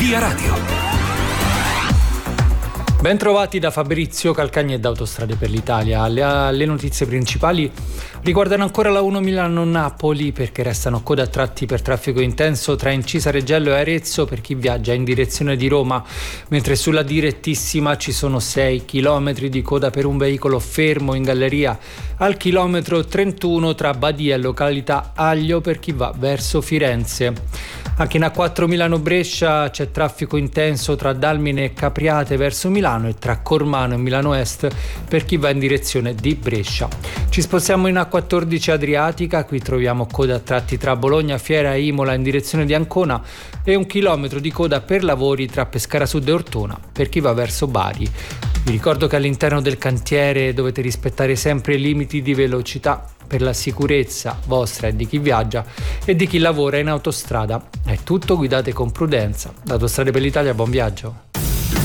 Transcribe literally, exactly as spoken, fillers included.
Via Radio. Ben trovati da Fabrizio Calcagni e da Autostrade per l'Italia. Le, le notizie principali riguardano ancora la uno Milano-Napoli, perché restano code a tratti per traffico intenso tra Incisa Reggello e Arezzo per chi viaggia in direzione di Roma, mentre sulla direttissima ci sono sei chilometri di coda per un veicolo fermo in galleria al chilometro trentuno tra Badia e località Aglio per chi va verso Firenze. Anche in A quattro Milano-Brescia c'è traffico intenso tra Dalmine e Capriate verso Milano e tra Cormano e Milano Est per chi va in direzione di Brescia. Ci spostiamo in A quattordici Adriatica, qui troviamo coda a tratti tra Bologna, Fiera e Imola in direzione di Ancona e un chilometro di coda per lavori tra Pescara Sud e Ortona per chi va verso Bari. Vi ricordo che all'interno del cantiere dovete rispettare sempre i limiti di velocità per la sicurezza vostra e di chi viaggia e di chi lavora in autostrada. È tutto, guidate con prudenza. Da Autostrade per l'Italia, buon viaggio.